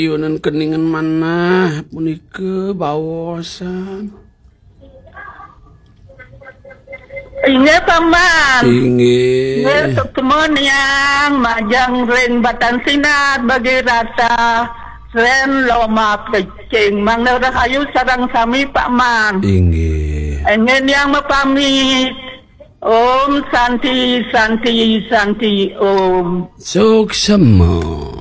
Yunan keningan mana punika bawasan. Ingat paman. Ingat. Teman yang majang ren batan sinat bagi rata ren loma kecing mangna rahayu sarang sami paman. Ingat. Ingin yang mapamit. Om Santi Santi Santi Om. Suksema.